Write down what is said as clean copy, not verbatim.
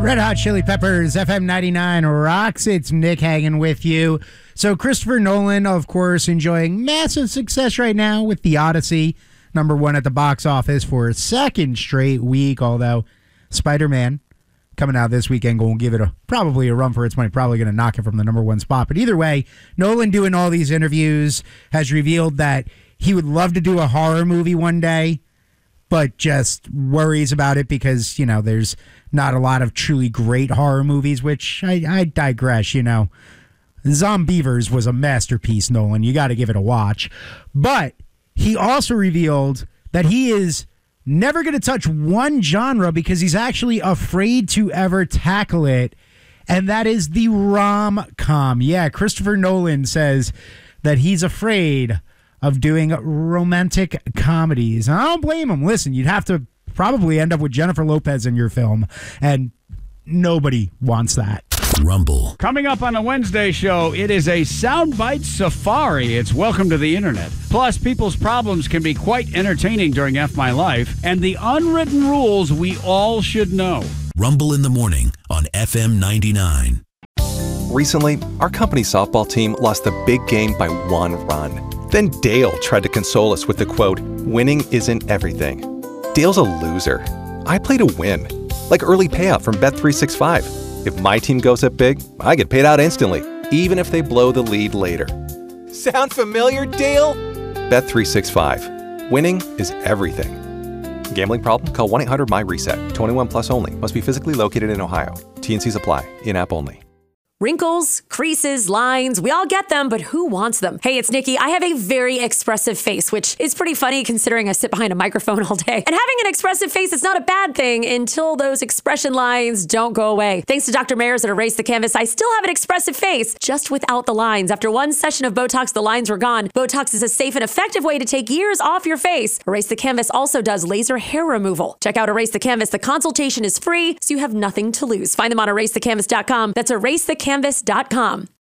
Red Hot Chili Peppers, FM 99 rocks. It's Nick hanging with you. So Christopher Nolan, of course, enjoying massive success right now with The Odyssey, #1 at the box office for a second straight week, although Spider-Man coming out this weekend going to give it probably a run for its money, probably going to knock it from the #1 spot. But either way, Nolan doing all these interviews has revealed that he would love to do a horror movie one day, but just worries about it because, there's not a lot of truly great horror movies, which I digress, Zombievers was a masterpiece, Nolan. You got to give it a watch. But he also revealed that he is never going to touch one genre because he's actually afraid to ever tackle it, and that is the rom-com. Yeah, Christopher Nolan says that he's afraid of doing romantic comedies. And I don't blame him. Listen, you'd have to probably end up with Jennifer Lopez in your film, and nobody wants that. Rumble. Coming up on the Wednesday show, it is a soundbite safari. It's welcome to the internet. Plus, people's problems can be quite entertaining during F My Life, and the unwritten rules we all should know. Rumble in the morning on FM 99. Recently, our company's softball team lost the big game by 1 run. Then Dale tried to console us with the quote, "Winning isn't everything." Dale's a loser. I play to win, like early payout from Bet365. If my team goes up big, I get paid out instantly, even if they blow the lead later. Sound familiar, Dale? Bet365. Winning is everything. Gambling problem? Call 1-800-MY-RESET. 21 plus only. Must be physically located in Ohio. T&Cs apply. In-app only. Wrinkles, creases, lines, we all get them, but who wants them? Hey, it's Nikki. I have a very expressive face, which is pretty funny considering I sit behind a microphone all day. And having an expressive face is not a bad thing until those expression lines don't go away. Thanks to Dr. Mayers at Erase the Canvas, I still have an expressive face, just without the lines. After one session of Botox, the lines were gone. Botox is a safe and effective way to take years off your face. Erase the Canvas also does laser hair removal. Check out Erase the Canvas. The consultation is free, so you have nothing to lose. Find them on erasethecanvas.com. That's erasethecanvas.com.